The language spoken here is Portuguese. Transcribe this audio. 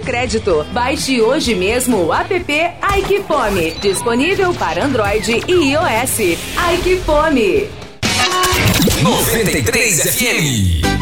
crédito. Baixe hoje mesmo o app Ike Fome, disponível para Android e iOS. Ike Fome. 93 FM.